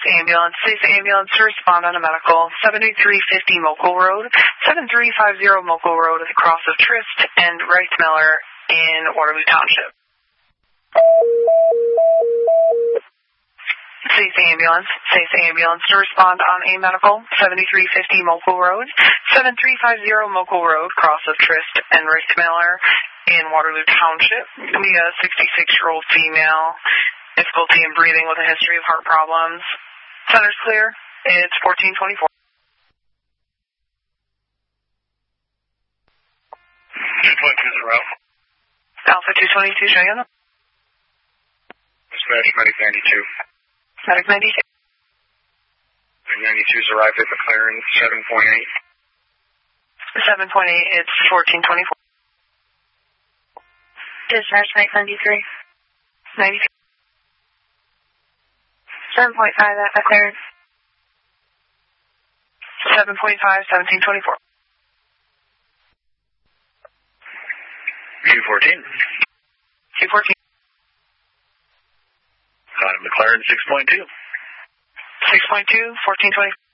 Ambulance. Safe Ambulance to respond on a medical. 78350 Mokel Road, 7350 Mokel Road at the cross of Trist and Rice Miller in Waterloo Township. Safe Ambulance to respond on a medical. 7350 Mokel Road, 7350 Mokel Road, cross of Trist and Rice Miller in Waterloo Township. We got a 66-year-old female, difficulty in breathing with a history of heart problems. Center's clear. It's 1424. 222's route. Alpha 222, showing you. Dispatch Medic 92. Medic 92. 92's arrived at McLaren 7.8. 7.8, it's 1424. Dispatch Medic 93. 93. 7.5 at McLaren. 7.5, 1724. 214. 214. McLaren 6.2. 6.2, 1424.